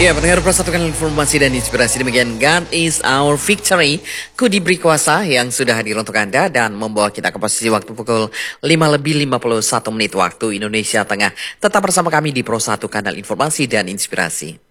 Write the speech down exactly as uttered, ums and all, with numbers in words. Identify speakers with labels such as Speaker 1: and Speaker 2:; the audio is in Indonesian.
Speaker 1: Ya, pendengar persatukan informasi dan inspirasi demikian God is our victory. Ku diberi kuasa yang sudah hadir untuk Anda dan membawa kita ke posisi waktu pukul lima lebih lima puluh satu menit waktu Indonesia Tengah. Tetap bersama kami di Pro satu Kanal Informasi dan Inspirasi.